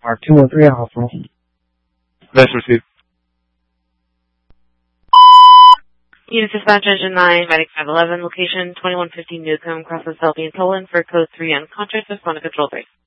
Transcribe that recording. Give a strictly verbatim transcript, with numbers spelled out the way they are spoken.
Mark two one three Alpha. Message received. Unit Dispatch Engine nine, Medic five eleven, location twenty-one fifty Newcomb, Crossing Selby in Poland for code three on contract with Phone Control three.